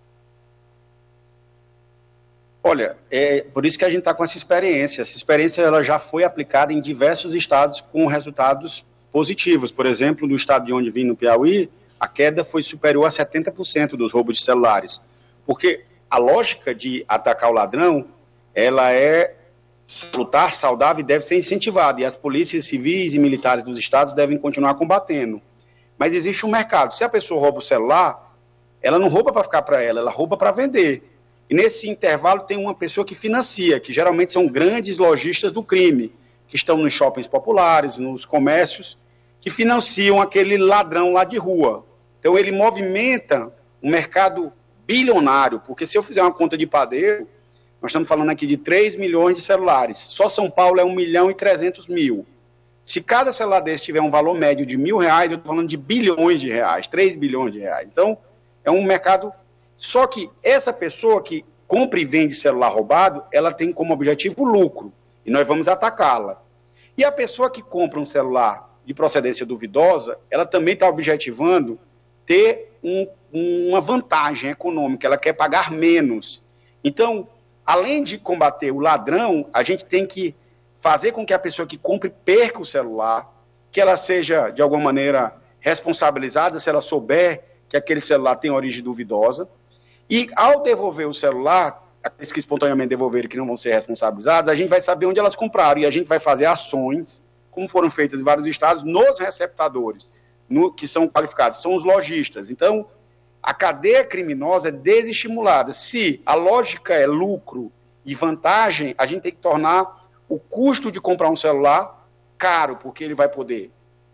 S7: Olha, é por isso que a gente está com essa experiência. Essa experiência ela já foi aplicada em diversos estados com resultados positivos. Por exemplo, no estado de onde vim, no Piauí, a queda foi superior a setenta por cento dos roubos de celulares. Porque a lógica de atacar o ladrão, ela é salutar, saudável e deve ser incentivada. E as polícias civis e militares dos estados devem continuar combatendo. Mas existe um mercado. Se a pessoa rouba o celular, ela não rouba para ficar para ela, ela rouba para vender. E nesse intervalo tem uma pessoa que financia, que geralmente são grandes lojistas do crime, que estão nos shoppings populares, nos comércios, que financiam aquele ladrão lá de rua. Então ele movimenta um mercado bilionário, porque se eu fizer uma conta de padeiro, nós estamos falando aqui de três milhões de celulares. Só São Paulo é um milhão e trezentos mil. Se cada celular desse tiver um valor médio de mil reais, eu estou falando de bilhões de reais, três bilhões de reais. Então é um mercado. Só que essa pessoa que compra e vende celular roubado, ela tem como objetivo lucro, e nós vamos atacá-la. E a pessoa que compra um celular de procedência duvidosa, ela também está objetivando ter um, uma vantagem econômica, ela quer pagar menos. Então, além de combater o ladrão, a gente tem que fazer com que a pessoa que compre perca o celular, que ela seja, de alguma maneira, responsabilizada se ela souber que aquele celular tem origem duvidosa. E ao devolver o celular, aqueles que espontaneamente devolverem que não vão ser responsabilizados, a gente vai saber onde elas compraram e a gente vai fazer ações, como foram feitas em vários estados, nos receptadores, no, que são qualificados, são os lojistas. Então, a cadeia criminosa é desestimulada. Se a lógica é lucro e vantagem, a gente tem que tornar o custo de comprar um celular caro, porque ele vai poder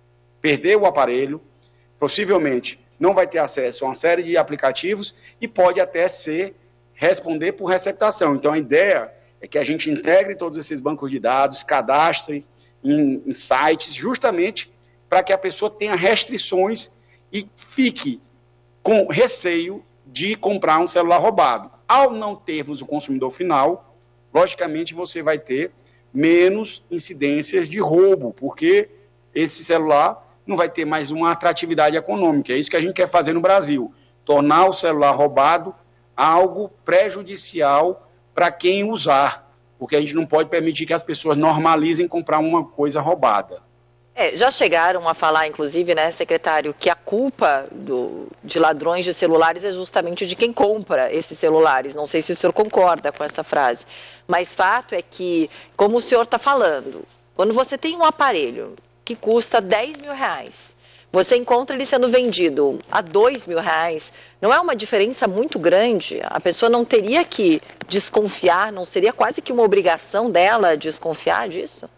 S7: perder o aparelho, possivelmente não vai ter acesso a uma série de aplicativos e pode até ser responder por receptação. Então, a ideia é que a gente integre todos esses bancos de dados, cadastre em, em sites, justamente para que a pessoa tenha restrições e fique com receio de comprar um celular roubado. Ao não termos o consumidor final, logicamente você vai ter menos incidências de roubo, porque esse celular não vai ter mais uma atratividade econômica. É isso que a gente quer fazer no Brasil, tornar o celular roubado algo prejudicial para quem usar, porque a gente não pode permitir que as pessoas normalizem comprar uma coisa roubada.
S1: É, já chegaram a falar, inclusive, né, secretário, que a culpa do, de ladrões de celulares é justamente de quem compra esses celulares. Não sei se o senhor concorda com essa frase, mas fato é que, como o senhor está falando, quando você tem um aparelho que custa dez mil reais, você encontra ele sendo vendido a dois mil reais, não é uma diferença muito grande? A pessoa não teria que desconfiar, não seria quase que uma obrigação dela desconfiar disso?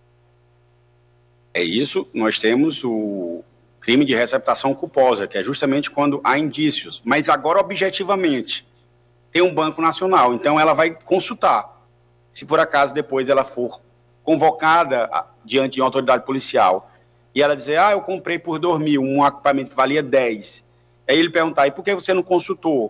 S7: É isso, nós temos o crime de receptação culposa, que é justamente quando há indícios, mas agora objetivamente, tem um banco nacional, então ela vai consultar. Se por acaso depois ela for convocada diante de uma autoridade policial e ela dizer, ah, eu comprei por dois mil um equipamento que valia dez, aí ele perguntar, e por que você não consultou?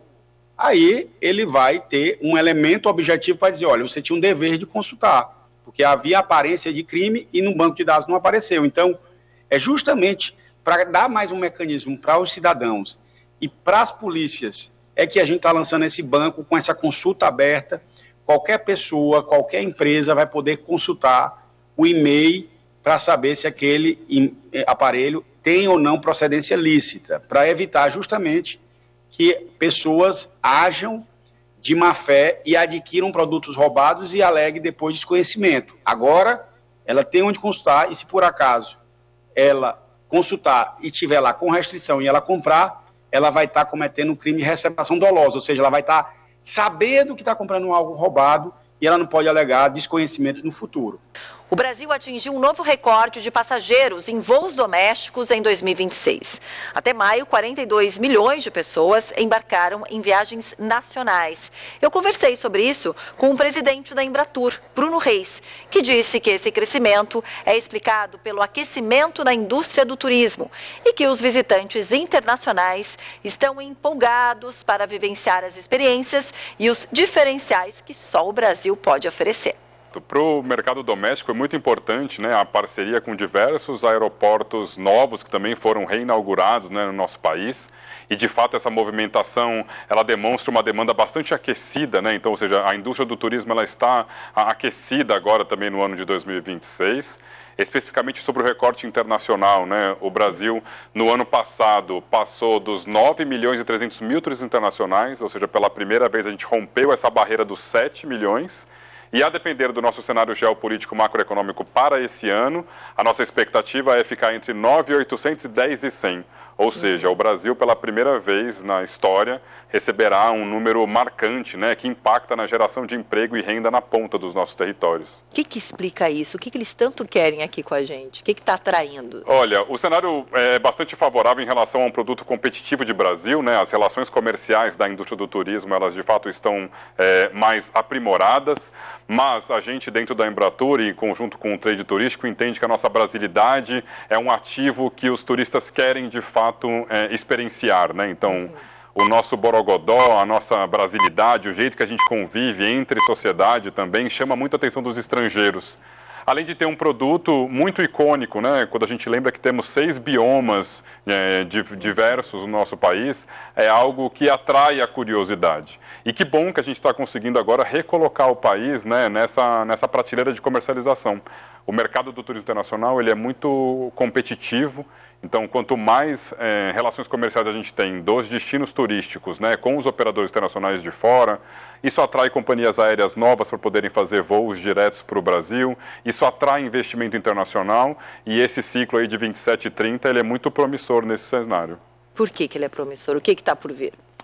S7: Aí ele vai ter um elemento objetivo para dizer, olha, você tinha um dever de consultar, porque havia aparência de crime e no banco de dados não apareceu. Então, é justamente para dar mais um mecanismo para os cidadãos e para as polícias, é que a gente está lançando esse banco com essa consulta aberta. Qualquer pessoa, qualquer empresa vai poder consultar o e-mail para saber se aquele aparelho tem ou não procedência lícita, para evitar justamente que pessoas ajam de má fé e adquiram produtos roubados e aleguem depois desconhecimento. Agora, ela tem onde consultar e se por acaso ela consultar e estiver lá com restrição e ela comprar, ela vai estar tá cometendo um crime de receptação dolosa, ou seja, ela vai estar tá sabendo que está comprando algo roubado e ela não pode alegar desconhecimento no futuro.
S1: O Brasil atingiu um novo recorde de passageiros em voos domésticos em dois mil e vinte e seis. Até maio, quarenta e dois milhões de pessoas embarcaram em viagens nacionais. Eu conversei sobre isso com o presidente da Embratur, Bruno Reis, que disse que esse crescimento é explicado pelo aquecimento da indústria do turismo e que os visitantes internacionais estão empolgados para vivenciar as experiências e os diferenciais que só o Brasil pode oferecer.
S8: Para o mercado doméstico é muito importante, né, a parceria com diversos aeroportos novos que também foram reinaugurados, né, no nosso país. E de fato essa movimentação ela demonstra uma demanda bastante aquecida, né? Então, ou seja, a indústria do turismo ela está aquecida agora também no ano de dois mil e vinte e seis. Especificamente sobre o recorte internacional, né? O Brasil no ano passado passou dos nove milhões e trezentos mil turistas internacionais, ou seja, pela primeira vez a gente rompeu essa barreira dos sete milhões. E a depender do nosso cenário geopolítico macroeconômico para esse ano, a nossa expectativa é ficar entre nove mil e oitocentos e dez mil e cem. Ou seja, o Brasil, pela primeira vez na história, receberá um número marcante, né, que impacta na geração de emprego e renda na ponta dos nossos territórios.
S1: O que, que explica isso? O que, que eles tanto querem aqui com a gente? O que está atraindo?
S8: Olha, o cenário é bastante favorável em relação a um produto competitivo de Brasil, né? As relações comerciais da indústria do turismo, elas de fato estão é, mais aprimoradas, mas a gente dentro da Embratur e em conjunto com o trade turístico entende que a nossa brasilidade é um ativo que os turistas querem de fato É, experienciar, né? Então, o nosso borogodó, a nossa brasilidade, o jeito que a gente convive entre sociedade também chama muito a atenção dos estrangeiros. Além de ter um produto muito icônico, né? Quando a gente lembra que temos seis biomas é, diversos no nosso país, é algo que atrai a curiosidade. E que bom que a gente está conseguindo agora recolocar o país, né, nessa, nessa prateleira de comercialização. O mercado do turismo internacional ele é muito competitivo, então quanto mais é, relações comerciais a gente tem dos destinos turísticos, né, com os operadores internacionais de fora, isso atrai companhias aéreas novas para poderem fazer voos diretos para o Brasil, isso atrai investimento internacional e esse ciclo aí de vinte e sete e trinta ele é muito promissor nesse cenário.
S1: Por que que ele é promissor? O que que está por vir?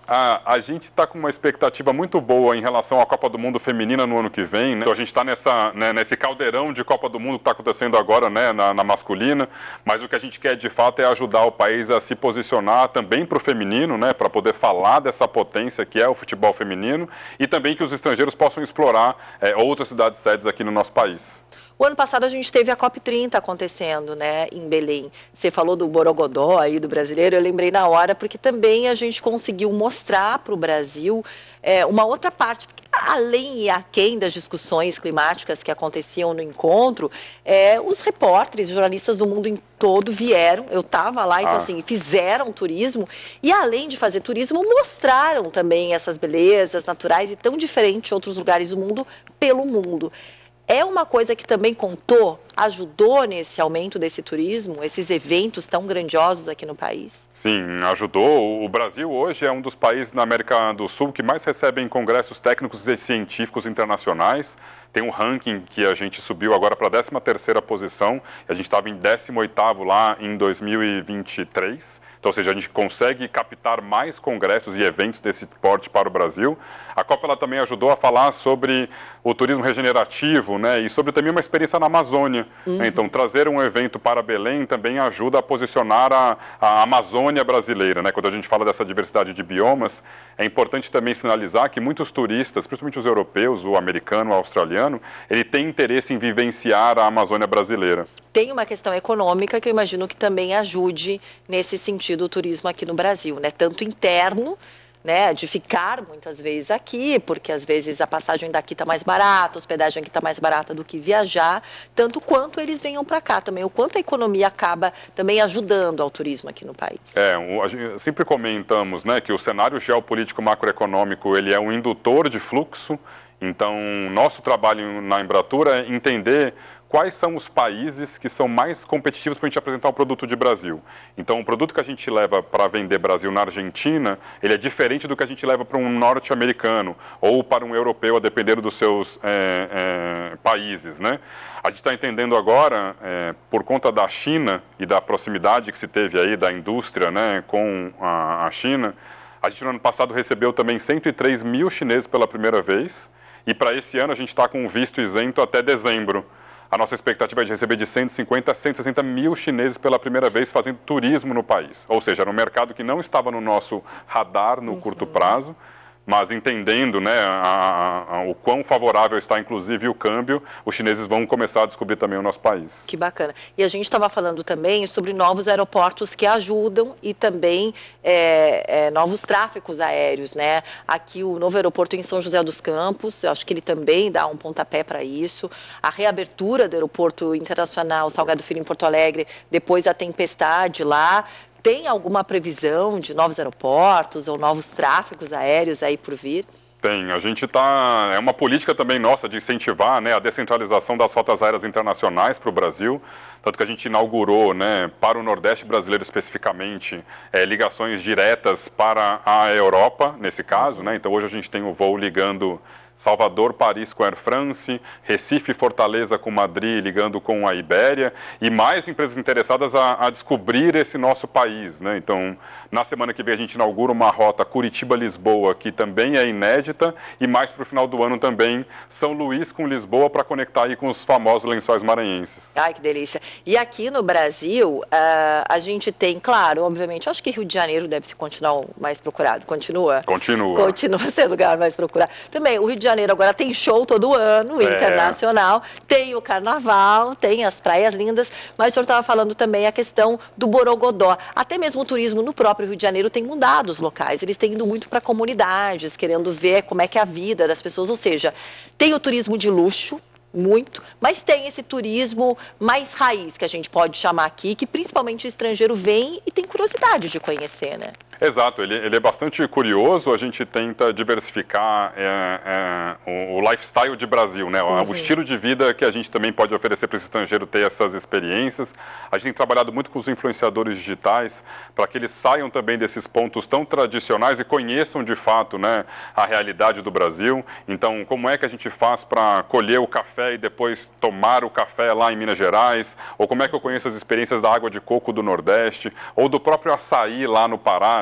S8: A, a gente está com uma expectativa muito boa em relação à Copa do Mundo feminina no ano que vem, né? Então a gente está nessa, né, nesse caldeirão de Copa do Mundo que está acontecendo agora, né, na, na masculina, mas o que a gente quer de fato é ajudar o país a se posicionar também para o feminino, né, para poder falar dessa potência que é o futebol feminino e também que os estrangeiros possam explorar é, outras cidades sedes aqui no nosso país.
S1: O ano passado a gente teve a COP trinta acontecendo, né, em Belém. Você falou do borogodó aí, do brasileiro, eu lembrei na hora, porque também a gente conseguiu mostrar para o Brasil é, uma outra parte, porque além e aquém das discussões climáticas que aconteciam no encontro, é, os repórteres, jornalistas do mundo em todo vieram, eu estava lá, então ah. assim, fizeram turismo, e além de fazer turismo, mostraram também essas belezas naturais e tão diferentes de outros lugares do mundo, pelo mundo. É uma coisa que também contou, ajudou nesse aumento desse turismo, esses eventos tão grandiosos aqui no país?
S8: Sim, ajudou. O Brasil hoje é um dos países na América do Sul que mais recebem congressos técnicos e científicos internacionais. Tem um ranking que a gente subiu agora para a décima terceira posição, a gente estava em décimo oitavo lá em dois mil e vinte e três. Então, ou seja, a gente consegue captar mais congressos e eventos desse porte para o Brasil. A Copa ela também ajudou a falar sobre o turismo regenerativo, né, e sobre também uma experiência na Amazônia. Uhum. Né? Então, trazer um evento para Belém também ajuda a posicionar a, a Amazônia brasileira. Né? Quando a gente fala dessa diversidade de biomas, é importante também sinalizar que muitos turistas, principalmente os europeus, o americano, o australiano, ele tem interesse em vivenciar a Amazônia brasileira.
S1: Tem uma questão econômica que eu imagino que também ajude nesse sentido o turismo aqui no Brasil, né? Tanto interno, né, de ficar muitas vezes aqui, porque às vezes a passagem daqui está mais barata, a hospedagem aqui está mais barata do que viajar, tanto quanto eles venham para cá também, o quanto a economia acaba também ajudando ao turismo aqui no país.
S8: É, a gente sempre comentamos, né, que o cenário geopolítico macroeconômico ele é um indutor de fluxo. Então, nosso trabalho na Embratur é entender quais são os países que são mais competitivos para a gente apresentar o produto de Brasil. Então, o produto que a gente leva para vender Brasil na Argentina, ele é diferente do que a gente leva para um norte-americano ou para um europeu, a depender dos seus é, é, países, né? A gente está entendendo agora, é, por conta da China e da proximidade que se teve aí da indústria, né, com a, a China, a gente no ano passado recebeu também cento e três mil chineses pela primeira vez, e para esse ano a gente está com um visto isento até dezembro. A nossa expectativa é de receber de cento e cinquenta a cento e sessenta mil chineses pela primeira vez fazendo turismo no país. Ou seja, era um mercado que não estava no nosso radar no uhum. curto prazo, mas entendendo, né, a, a, o quão favorável está, inclusive, o câmbio, os chineses vão começar a descobrir também o nosso país.
S1: Que bacana. E a gente estava falando também sobre novos aeroportos que ajudam e também é, é, novos tráfegos aéreos, né? Aqui o novo aeroporto em São José dos Campos, eu acho que ele também dá um pontapé para isso. A reabertura do aeroporto internacional Salgado Filho em Porto Alegre, depois da tempestade lá. Tem alguma previsão de novos aeroportos ou novos tráfegos aéreos aí por vir?
S8: Tem, a gente está, é uma política também nossa de incentivar, né, a descentralização das rotas aéreas internacionais para o Brasil, tanto que a gente inaugurou, né, para o Nordeste brasileiro especificamente, é, ligações diretas para a Europa, nesse caso, né, então hoje a gente tem o voo ligando Salvador, Paris com Air France, Recife, Fortaleza com Madrid, ligando com a Ibéria, e mais empresas interessadas a, a descobrir esse nosso país, né? Então, na semana que vem a gente inaugura uma rota Curitiba-Lisboa, que também é inédita, e mais para o final do ano também São Luís com Lisboa, para conectar aí com os famosos lençóis maranhenses.
S1: Ai, que delícia. E aqui no Brasil, uh, a gente tem, claro, obviamente, acho que Rio de Janeiro deve se continuar o mais procurado. Continua?
S8: Continua.
S1: Continua sendo o lugar mais procurado. Também, o Rio de Janeiro agora tem show todo ano, é. internacional, tem o carnaval, tem as praias lindas, mas o senhor estava falando também a questão do borogodó. Até mesmo o turismo no próprio Rio de Janeiro tem mudado os locais, eles têm ido muito para comunidades, querendo ver como é que é a vida das pessoas, ou seja, tem o turismo de luxo, muito, mas tem esse turismo mais raiz, que a gente pode chamar aqui, que principalmente o estrangeiro vem e tem curiosidade de conhecer, né?
S8: Exato, ele, ele é bastante curioso, a gente tenta diversificar é, é, o, o lifestyle de Brasil, né? Uhum. O estilo de vida que a gente também pode oferecer para esse estrangeiro ter essas experiências. A gente tem trabalhado muito com os influenciadores digitais para que eles saiam também desses pontos tão tradicionais e conheçam de fato, né, a realidade do Brasil. Então, como é que a gente faz para colher o café e depois tomar o café lá em Minas Gerais? Ou como é que eu conheço as experiências da água de coco do Nordeste? Ou do próprio açaí lá no Pará?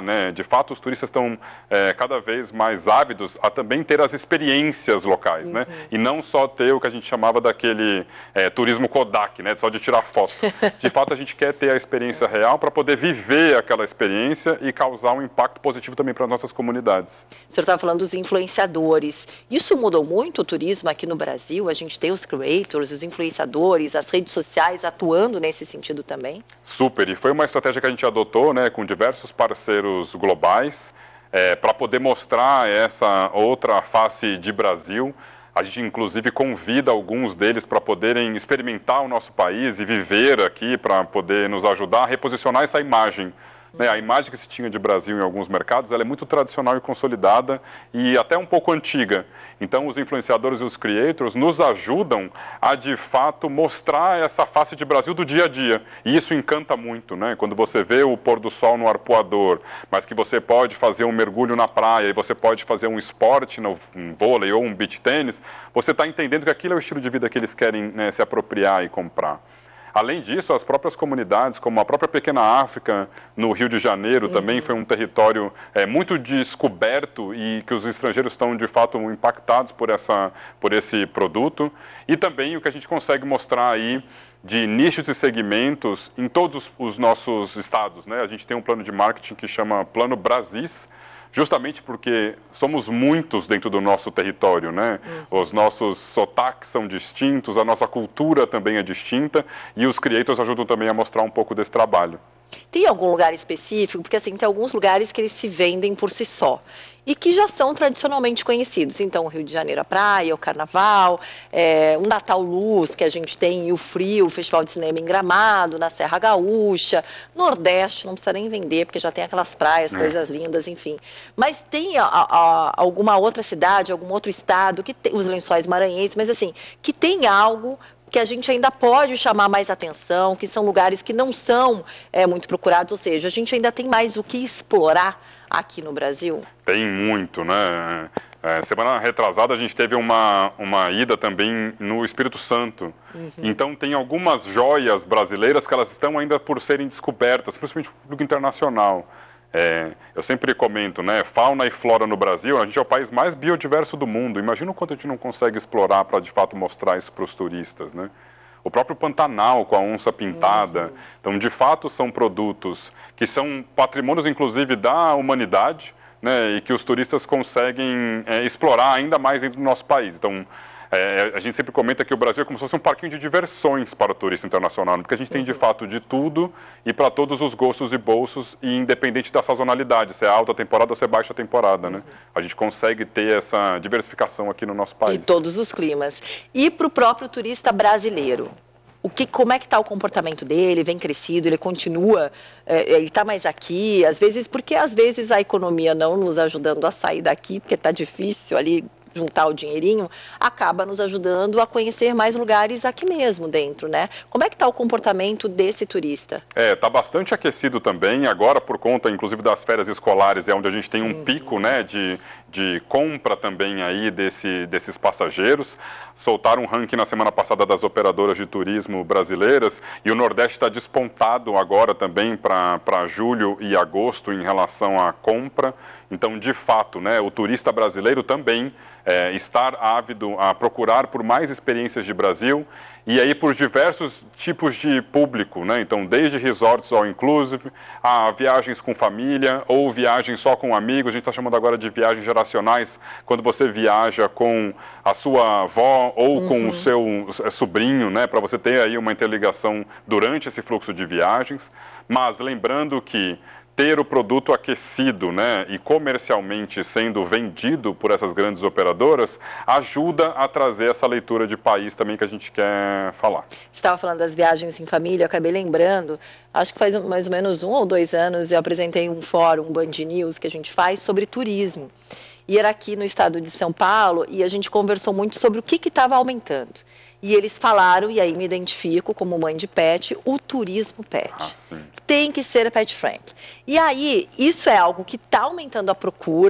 S8: né? De fato, os turistas estão é, cada vez mais ávidos a também ter as experiências locais, uhum. né? E não só ter o que a gente chamava daquele é, turismo Kodak, né? Só de tirar foto. De fato, a gente quer ter a experiência real para poder viver aquela experiência e causar um impacto positivo também para as nossas comunidades.
S1: O senhor estava falando dos influenciadores. Isso mudou muito o turismo aqui no Brasil? A gente tem os creators, os influenciadores, as redes sociais atuando nesse sentido também?
S8: Super, e foi uma estratégia que a gente adotou, né, com diversos parceiros globais, é, para poder mostrar essa outra face de Brasil. A gente, inclusive, convida alguns deles para poderem experimentar o nosso país e viver aqui, para poder nos ajudar a reposicionar essa imagem. Né, a imagem que se tinha de Brasil em alguns mercados, ela é muito tradicional e consolidada e até um pouco antiga. Então, os influenciadores e os creators nos ajudam a, de fato, mostrar essa face de Brasil do dia a dia. E isso encanta muito, né? Quando você vê o pôr do sol no arpoador, mas que você pode fazer um mergulho na praia e você pode fazer um esporte, um vôlei ou um beach tênis, você está entendendo que aquilo é o estilo de vida que eles querem, né, se apropriar e comprar. Além disso, as próprias comunidades, como a própria Pequena África, no Rio de Janeiro, uhum. também foi um território é, muito descoberto e que os estrangeiros estão, de fato, impactados por, essa, por esse produto. E também o que a gente consegue mostrar aí de nichos e segmentos em todos os nossos estados, né? A gente tem um plano de marketing que chama Plano Brasis, justamente porque somos muitos dentro do nosso território, né? Uhum. Os nossos sotaques são distintos, a nossa cultura também é distinta e os creators ajudam também a mostrar um pouco desse trabalho.
S1: Tem algum lugar específico? Porque assim, tem alguns lugares que eles se vendem por si só e que já são tradicionalmente conhecidos. Então, o Rio de Janeiro, a praia, o Carnaval, é, o Natal Luz, que a gente tem, e o Frio, o Festival de Cinema em Gramado, na Serra Gaúcha, Nordeste, não precisa nem vender, porque já tem aquelas praias, é. coisas lindas, enfim. Mas tem a, a, alguma outra cidade, algum outro estado, que tem, os Lençóis Maranhenses, mas assim, que tem algo que a gente ainda pode chamar mais atenção, que são lugares que não são é, muito procurados, ou seja, a gente ainda tem mais o que explorar aqui no Brasil?
S8: Tem muito, né? É, semana retrasada a gente teve uma, uma ida também no Espírito Santo. Uhum. Então tem algumas joias brasileiras que elas estão ainda por serem descobertas, principalmente no público internacional. É, eu sempre comento, né? Fauna e flora no Brasil, a gente é o país mais biodiverso do mundo. Imagina o quanto a gente não consegue explorar para de fato mostrar isso para os turistas, né? O próprio Pantanal com a onça pintada. Uhum. Então, de fato, são produtos que são patrimônios, inclusive, da humanidade, né? E que os turistas conseguem é, explorar ainda mais dentro do nosso país. Então, é, a gente sempre comenta que o Brasil é como se fosse um parquinho de diversões para o turista internacional, porque a gente tem de fato de tudo e para todos os gostos e bolsos, e independente da sazonalidade, se é alta temporada ou se é baixa temporada, né? A gente consegue ter essa diversificação aqui no nosso país.
S1: E todos os climas. E para o próprio turista brasileiro? O que, como é que está o comportamento dele? Vem crescido, ele continua, é, ele está mais aqui, às vezes, porque às vezes a economia não nos ajudando a sair daqui, porque está difícil ali juntar o dinheirinho, acaba nos ajudando a conhecer mais lugares aqui mesmo dentro, né? Como é que está o comportamento desse turista?
S8: É, está bastante aquecido também, agora por conta, inclusive, das férias escolares, é onde a gente tem um uhum. pico, né, de, de compra também aí desse, desses passageiros. Soltaram um ranking na semana passada das operadoras de turismo brasileiras e o Nordeste está despontado agora também para julho e agosto em relação à compra. Então, de fato, né, o turista brasileiro também é, estar ávido a procurar por mais experiências de Brasil e aí por diversos tipos de público, né? Então, desde resorts all inclusive, a viagens com família ou viagens só com amigos. A gente está chamando agora de viagens geracionais, quando você viaja com a sua avó ou uhum. com o seu sobrinho, né? Para você ter aí uma interligação durante esse fluxo de viagens. Mas lembrando que ter o produto aquecido, né, e comercialmente sendo vendido por essas grandes operadoras, ajuda a trazer essa leitura de país também que a gente quer falar.
S1: Você estava falando das viagens em família, eu acabei lembrando, acho que faz mais ou menos um ou dois anos eu apresentei um fórum, um Band News, que a gente faz sobre turismo. E era aqui no estado de São Paulo e a gente conversou muito sobre o que estava aumentando. E eles falaram, e aí me identifico como mãe de pet, o turismo pet. Ah, tem que ser pet friendly. E aí, isso é algo que está aumentando a procura,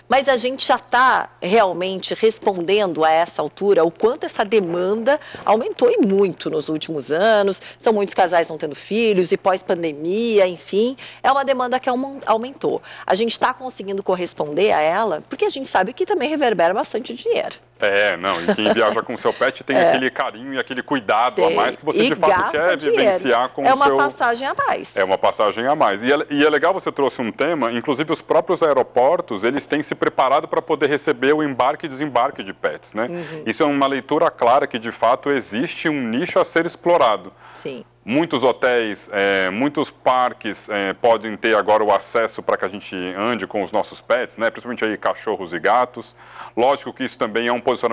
S1: mas a gente já está realmente respondendo a essa altura o quanto essa demanda aumentou e muito nos últimos anos. São muitos casais não tendo filhos e pós-pandemia, enfim, é uma demanda que aumentou. A gente está conseguindo corresponder a ela porque a gente sabe que também reverbera bastante dinheiro.
S8: É, não, e quem viaja com o seu pet tem é. aquele carinho e aquele cuidado
S1: tem.
S8: a mais que você
S1: e
S8: de fato quer
S1: dinheiro.
S8: vivenciar com
S1: é
S8: o seu...
S1: É uma passagem a mais.
S8: É uma passagem a mais. E é, e é legal você trouxe um tema, inclusive os próprios aeroportos, eles têm se preparado para poder receber o embarque e desembarque de pets, né? Uhum. Isso é uma leitura clara que de fato existe um nicho a ser explorado.
S1: Sim.
S8: Muitos hotéis, é, muitos parques é, podem ter agora o acesso para que a gente ande com os nossos pets, né? Principalmente aí cachorros e gatos. Lógico que isso também é um posicionamento